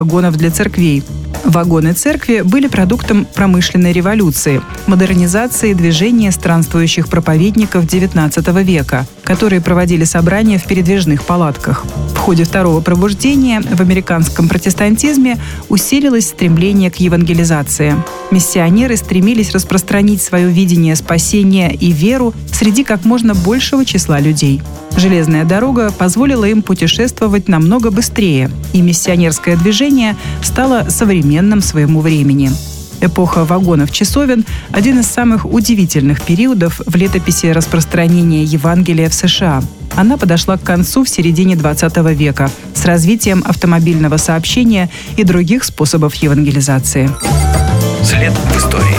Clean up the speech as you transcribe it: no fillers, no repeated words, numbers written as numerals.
вагонов для церквей. Вагоны церкви были продуктом промышленной революции, модернизации движения странствующих проповедников XIX века, которые проводили собрания в передвижных палатках. В ходе Второго пробуждения в американском протестантизме усилилось стремление к евангелизации. Миссионеры стремились распространить свое видение спасения и веру среди как можно большего числа людей. Железная дорога позволила им путешествовать намного быстрее, и миссионерское движение стало современным своему времени. Эпоха вагонов-часовен – один из самых удивительных периодов в летописи распространения Евангелия в США. Она подошла к концу в середине XX века с развитием автомобильного сообщения и других способов евангелизации. След в истории.